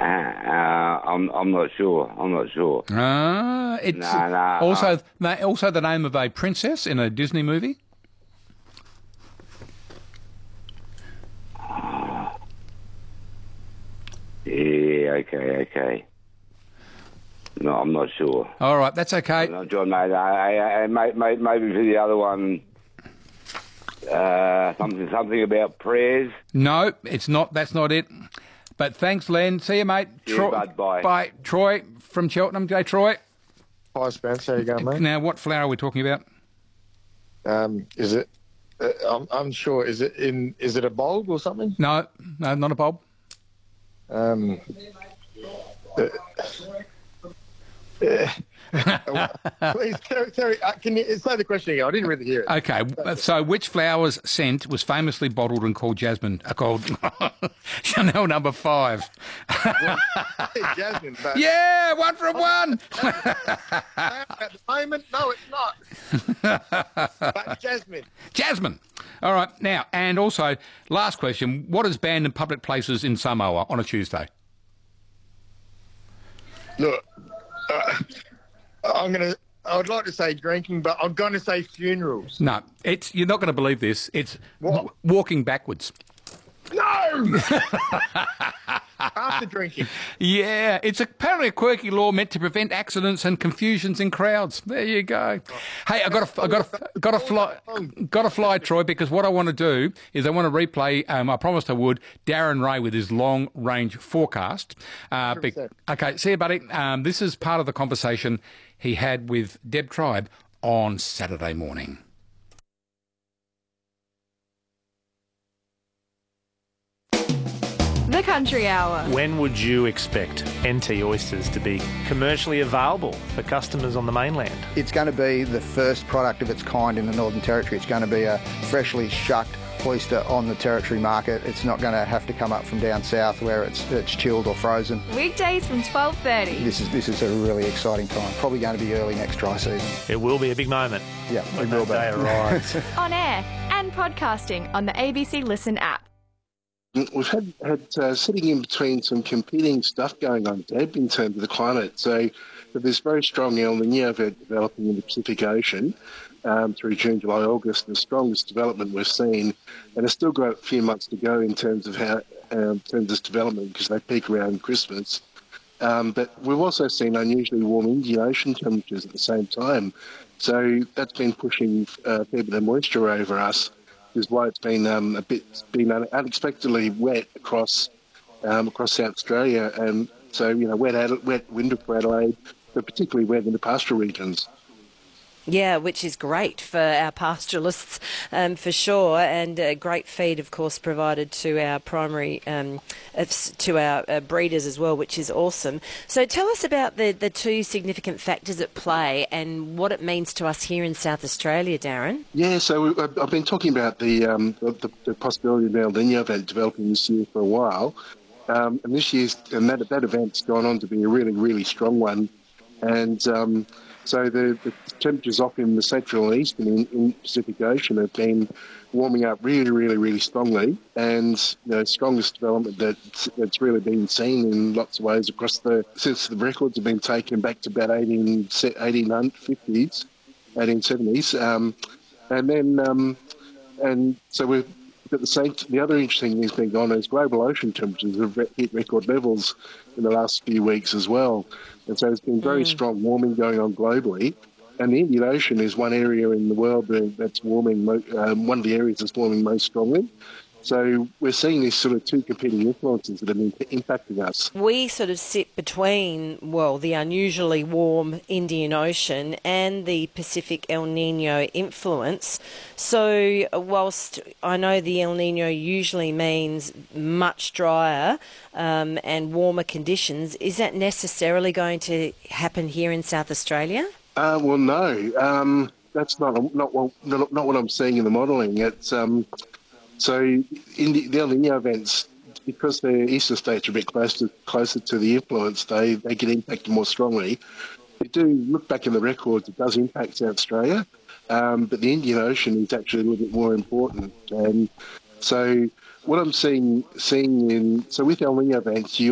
I'm not sure. It's No. also the name of a princess in a Disney movie. Yeah, okay. No, I'm not sure. All right, that's okay. I'm not sure, mate. Maybe for the other one, something about prayers. No, it's not. That's not it. But thanks, Len. See you, mate. Bud, bye. Bye. Troy from Cheltenham. G'day, Troy. Hi, Spence. How you going, mate? Now, what flower are we talking about? Is it? I'm unsure. Is it a bulb or something? No, not a bulb. Please, Terry, can you say the question again? I didn't really hear it. Okay, so which flower's scent was famously bottled and called Jasmine? Called Chanel No. 5. Jasmine. But Yeah, 1 from 1. at the moment, no, it's not. But Jasmine. Jasmine. All right, now, and also, last question, what is banned in public places in Samoa on a Tuesday? Look, I would like to say drinking, but I'm going to say funerals. No, you're not going to believe this. It's walking backwards. No! After drinking. Yeah, it's apparently a quirky law meant to prevent accidents and confusions in crowds. There you go. Hey, I got to fly, Troy, because what I want to do is I want to replay. I promised I would. Darren Ray with his long range forecast. Okay, see you, buddy. This is part of the conversation he had with Deb Tribe on Saturday morning. The Country Hour. When would you expect NT oysters to be commercially available for customers on the mainland? It's going to be the first product of its kind in the Northern Territory. It's going to be a freshly shucked oyster on the Territory market. It's not going to have to come up from down south where it's chilled or frozen. Weekdays from 12:30. This is a really exciting time. Probably going to be early next dry season. It will be a big moment. Yeah, when that day arrives. On air and podcasting on the ABC Listen app. We've had sitting in between some competing stuff going on, Deb, in terms of the climate. So there's very strong El Niño event developing in the Pacific Ocean through June, July, August, the strongest development we've seen. And it's still got a few months to go in terms of this development because they peak around Christmas. But we've also seen unusually warm Indian Ocean temperatures at the same time. So that's been pushing a fair bit of moisture over us, is why it's been unexpectedly wet across South Australia, and so wet winter for Adelaide, but particularly wet in the pastoral regions. Yeah, which is great for our pastoralists, for sure, and a great feed, of course, provided to our primary, to our breeders as well, which is awesome. So tell us about the two significant factors at play and what it means to us here in South Australia, Darren. Yeah, so I've been talking about the possibility of El Niño event developing this year for a while, and this year's that event's gone on to be a really, really strong one, and so the temperatures off in the central and eastern in the Pacific Ocean have been warming up really, really, really strongly, and the strongest development that's really been seen in lots of ways since the records have been taken back to about 1850s, 1870s, and so we've. But the other interesting thing that's been going on is global ocean temperatures have hit record levels in the last few weeks as well. And so there's been very strong warming going on globally. And the Indian Ocean is one area in the world that's warming, one of the areas that's warming most strongly. So we're seeing these sort of two competing influences that have been impacting us. We sort of sit between, the unusually warm Indian Ocean and the Pacific El Niño influence. So whilst I know the El Niño usually means much drier and warmer conditions, is that necessarily going to happen here in South Australia? Well, no. That's not what I'm seeing in the modelling. It's so in the El Niño events, because the eastern states are a bit closer to the influence, they get impacted more strongly. We do look back in the records; it does impact South Australia, but the Indian Ocean is actually a little bit more important. And so what I'm seeing with El Niño events, you